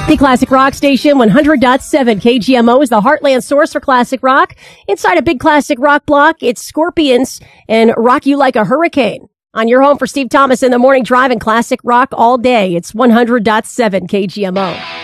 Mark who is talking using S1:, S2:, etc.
S1: The Classic Rock Station 100.7 KGMO is the Heartland source for classic rock. Inside a big classic rock block, it's Scorpions and Rock You Like a Hurricane. On your home for Steve Thomas in the Morning Drive and classic rock all day, it's 100.7 KGMO.